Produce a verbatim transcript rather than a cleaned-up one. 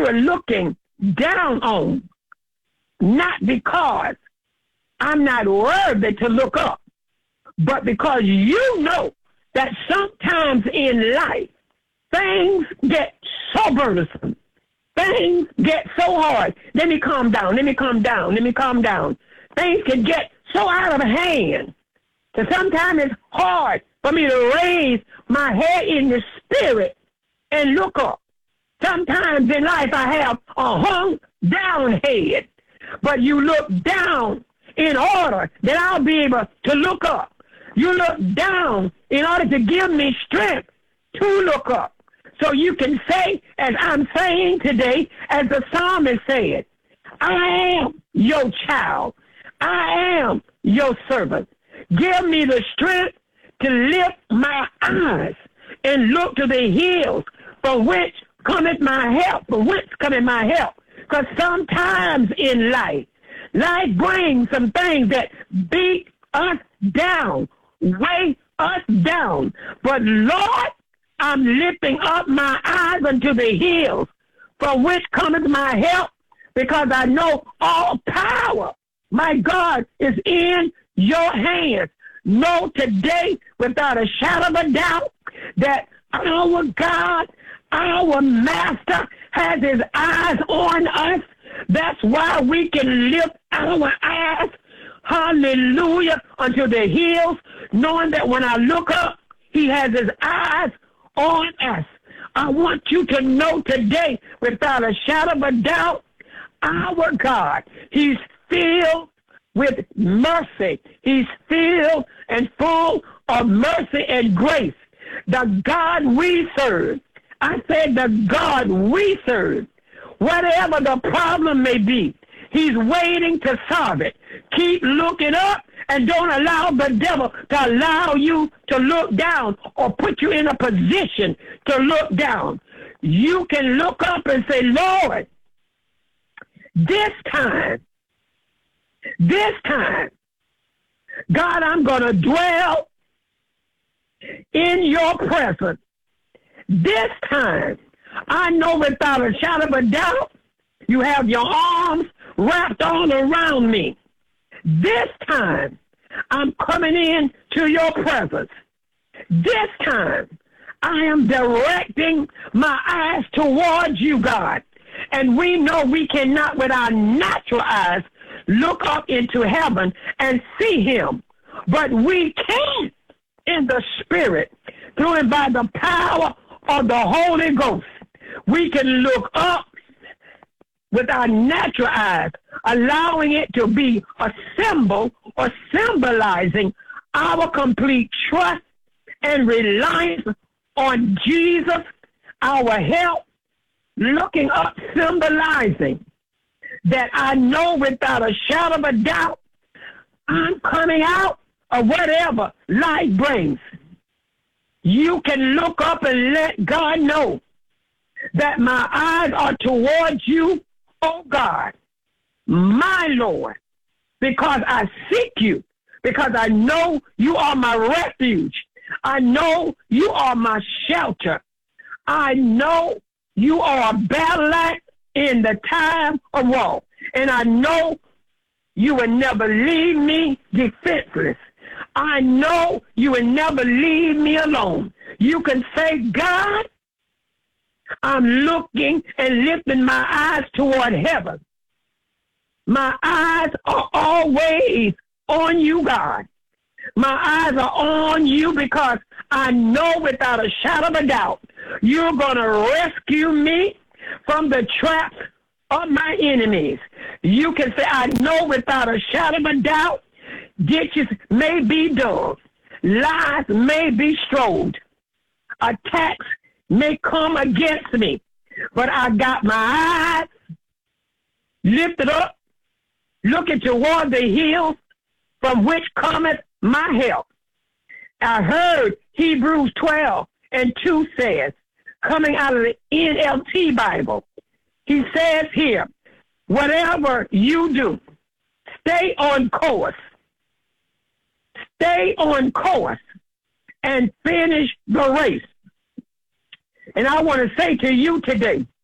you're looking down on, not because I'm not worthy to look up, but because you know that sometimes in life, things get so burdensome. Things get so hard. Let me calm down. Let me calm down. Let me calm down. Things can get so out of hand. So sometimes it's hard for me to raise my head in the spirit and look up. Sometimes in life I have a hung down head, but you look down in order that I'll be able to look up. You look down in order to give me strength to look up. So you can say, as I'm saying today, as the psalmist said, I am your child. I am your servant. Give me the strength to lift my eyes and look to the hills from which cometh my help. From whence cometh my help? Because sometimes in life, life brings some things that beat us down, weigh us down. But Lord, I'm lifting up my eyes unto the hills from which cometh my help, because I know all power, my God, is in your hands. Know today, without a shadow of a doubt, that our God, our Master, has his eyes on us. That's why we can lift our eyes, hallelujah, unto the hills, knowing that when I look up, he has his eyes on us. I want you to know today, without a shadow of a doubt, our God, he's filled with mercy. He's filled and full of mercy and grace. The God we serve, I said the God we serve, whatever the problem may be, he's waiting to solve it. Keep looking up and don't allow the devil to allow you to look down or put you in a position to look down. You can look up and say, Lord, this time, this time, God, I'm going to dwell in your presence. This time, I know without a shadow of a doubt, you have your arms wrapped all around me. This time, I'm coming in to your presence. This time, I am directing my eyes towards you, God. And we know we cannot, with our natural eyes, look up into heaven and see him. But we can in the Spirit, through and by the power of the Holy Ghost. We can look up with our natural eyes, allowing it to be a symbol or symbolizing our complete trust and reliance on Jesus, our help. Looking up, symbolizing that I know without a shadow of a doubt, I'm coming out of whatever life brings. You can look up and let God know that my eyes are towards you, oh God, my Lord, because I seek you, because I know you are my refuge. I know you are my shelter. I know you are a battle axe in the time of war. And I know you will never leave me defenseless. I know you will never leave me alone. You can say, God, I'm looking and lifting my eyes toward heaven. My eyes are always on you, God. My eyes are on you because I know without a shadow of a doubt you're going to rescue me from the traps of my enemies. You can say, I know without a shadow of a doubt ditches may be dug, lies may be strode, attacks may come against me, but I got my eyes lifted up, looking toward the hills from which cometh my help. I heard Hebrews twelve and two says, coming out of the N L T Bible, he says here, whatever you do, stay on course. Stay on course and finish the race. And I want to say to you today,